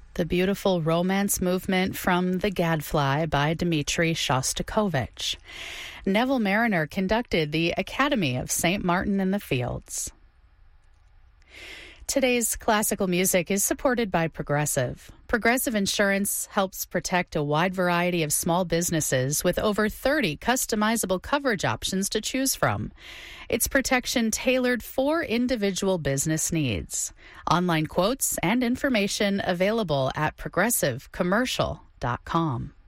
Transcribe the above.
The beautiful romance movement from The Gadfly by Dmitri Shostakovich. Neville Marriner conducted the Academy of St. Martin in the Fields. Today's classical music is supported by Progressive. Progressive Insurance helps protect a wide variety of small businesses with over 30 customizable coverage options to choose from. It's protection tailored for individual business needs. Online quotes and information available at progressivecommercial.com.